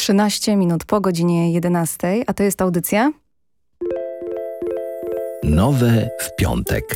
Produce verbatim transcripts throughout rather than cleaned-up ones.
trzynaście minut po godzinie jedenastej, a to jest audycja Nowe w piątek.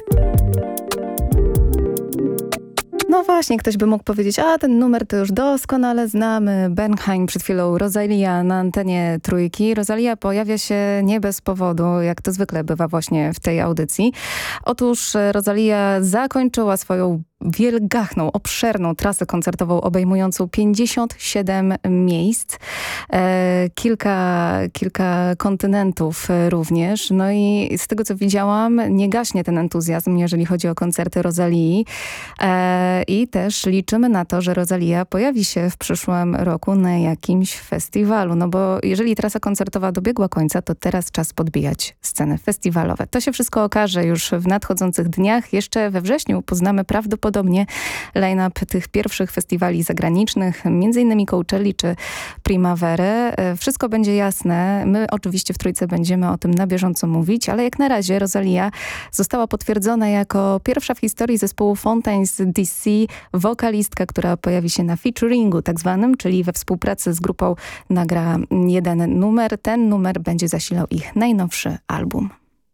No właśnie, ktoś by mógł powiedzieć, a ten numer to już doskonale znamy. Bernheim, przed chwilą Rosalia na antenie Trójki. Rosalia pojawia się nie bez powodu, jak to zwykle bywa właśnie w tej audycji. Otóż Rosalia zakończyła swoją wielgachną, obszerną trasę koncertową obejmującą pięćdziesiąt siedem miejsc, e, kilka, kilka kontynentów również. No i z tego, co widziałam, nie gaśnie ten entuzjazm, jeżeli chodzi o koncerty Rosalii. E, I też liczymy na to, że Rosalia pojawi się w przyszłym roku na jakimś festiwalu. No bo jeżeli trasa koncertowa dobiegła końca, to teraz czas podbijać sceny festiwalowe. To się wszystko okaże już w nadchodzących dniach. Jeszcze we wrześniu poznamy prawdopodobnie Podobnie line-up tych pierwszych festiwali zagranicznych, między innymi Coachelli czy Primavery. Wszystko będzie jasne. My oczywiście w Trójce będziemy o tym na bieżąco mówić, ale jak na razie Rosalia została potwierdzona jako pierwsza w historii zespołu Fontaines D C wokalistka, która pojawi się na featuringu tak zwanym, czyli we współpracy z grupą nagra jeden numer. Ten numer będzie zasilał ich najnowszy album.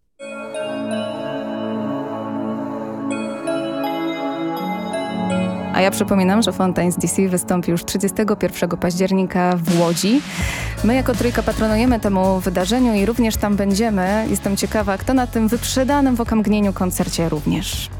A ja przypominam, że Fontaines D C wystąpi już trzydziestego pierwszego października w Łodzi. My jako Trójka patronujemy temu wydarzeniu i również tam będziemy. Jestem ciekawa, kto na tym wyprzedanym w okamgnieniu koncercie również.